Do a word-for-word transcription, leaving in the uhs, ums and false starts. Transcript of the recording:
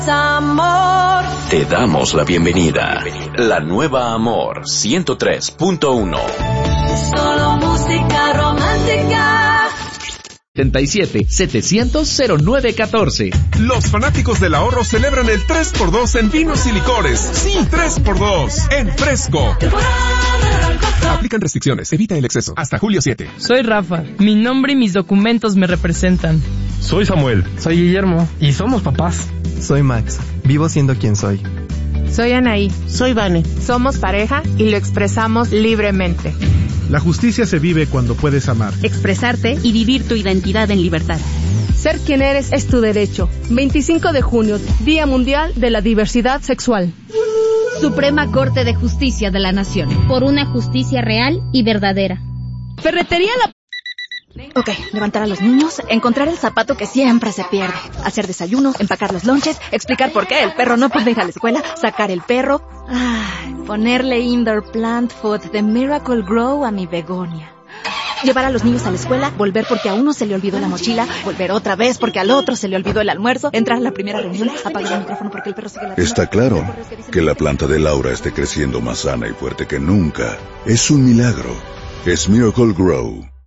Amor. Te damos la bienvenida. La nueva Amor ciento tres punto uno. Solo música romántica. setenta y siete, setecientos, cero nueve catorce. Los fanáticos del ahorro celebran el tres por dos en vinos y licores. Sí, tres por dos en Fresco. Aplican restricciones, evita el exceso. Hasta julio siete. Soy Rafa. Mi nombre y mis documentos me representan. Soy Samuel. Soy Guillermo. Y somos papás. Soy Max. Vivo siendo quien soy. Soy Anaí. Soy Vane. Somos pareja y lo expresamos libremente. La justicia se vive cuando puedes amar, expresarte y vivir tu identidad en libertad. Ser quien eres es tu derecho. veinticinco de junio, Día Mundial de la Diversidad Sexual. Suprema Corte de Justicia de la Nación. Por una justicia real y verdadera. Ferretería La... Ok, levantar a los niños, encontrar el zapato que siempre se pierde, hacer desayuno, empacar los lonches, explicar por qué el perro no puede ir a la escuela, sacar el perro, ay, ponerle indoor plant food de Miracle Grow a mi begonia. Llevar a los niños a la escuela, volver porque a uno se le olvidó la mochila, volver otra vez porque al otro se le olvidó el almuerzo, entrar a la primera reunión, apagar el micrófono porque el perro sigue la... Está claro que la planta de Laura esté creciendo más sana y fuerte que nunca. Es un milagro. Es Miracle Grow.